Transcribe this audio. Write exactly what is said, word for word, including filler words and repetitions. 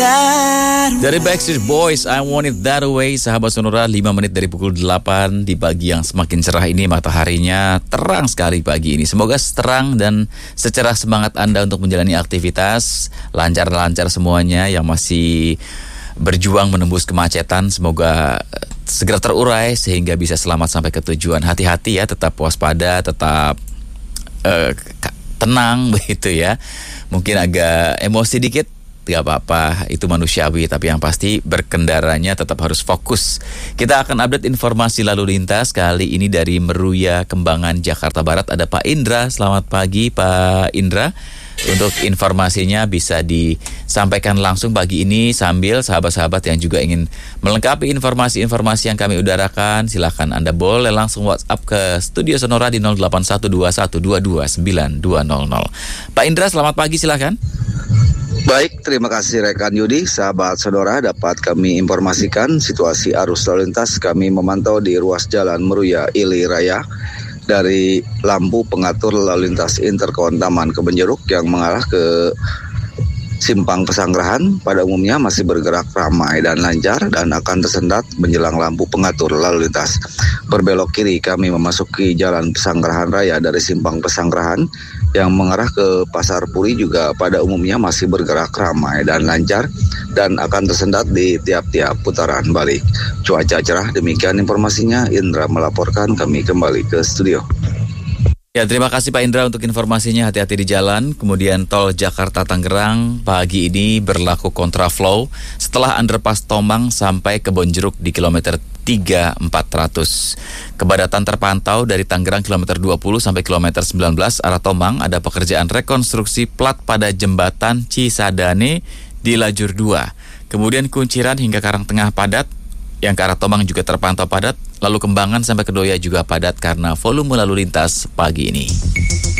Dari Backstreet Boys, I Want It That Way. Sahabat Sonora, lima menit dari pukul delapan di pagi yang semakin cerah ini. Mataharinya terang sekali pagi ini. Semoga terang dan secerah semangat Anda untuk menjalani aktivitas. Lancar-lancar semuanya yang masih berjuang menembus kemacetan. Semoga segera terurai sehingga bisa selamat sampai ke tujuan. Hati-hati ya, tetap waspada, tetap uh, tenang begitu ya. Mungkin agak emosi dikit, gak apa-apa, itu manusiawi. Tapi yang pasti berkendaranya tetap harus fokus. Kita akan update informasi lalu lintas. Kali ini dari Meruya, Kembangan, Jakarta Barat. Ada Pak Indra. Selamat pagi Pak Indra. Untuk informasinya bisa disampaikan langsung pagi ini. Sambil sahabat-sahabat yang juga ingin melengkapi informasi-informasi yang kami udarakan, silakan Anda boleh langsung WhatsApp ke Studio Sonora di nol delapan satu dua satu dua dua sembilan dua nol nol. Pak Indra, selamat pagi, silakan. Baik, terima kasih rekan Yudi. Sahabat Sonora, dapat kami informasikan situasi arus lalu lintas. Kami memantau di ruas jalan Meruya Ili Raya dari lampu pengatur lalu lintas Interkon Taman Kebon Jeruk yang mengarah ke Simpang Pesanggerahan pada umumnya masih bergerak ramai dan lancar dan akan tersendat menjelang lampu pengatur lalu lintas. Berbelok kiri kami memasuki Jalan Pesanggerahan Raya dari Simpang Pesanggerahan yang mengarah ke Pasar Puri juga pada umumnya masih bergerak ramai dan lancar dan akan tersendat di tiap-tiap putaran balik. Cuaca cerah, demikian informasinya. Indra melaporkan, kami kembali ke studio. Ya, terima kasih Pak Indra untuk informasinya. Hati-hati di jalan. Kemudian tol Jakarta-Tangerang pagi ini berlaku kontraflow setelah underpass Tomang sampai Kebon Jeruk di kilometer tiga empat ratus. Kepadatan terpantau dari Tangerang kilometer dua puluh sampai kilometer sembilan belas arah Tomang. Ada pekerjaan rekonstruksi plat pada jembatan Cisadane di lajur dua. Kemudian Kunciran hingga Karangtengah padat. Yang ke arah Tomang juga terpantau padat. Lalu Kembangan sampai Kedoya juga padat karena volume lalu lintas pagi ini.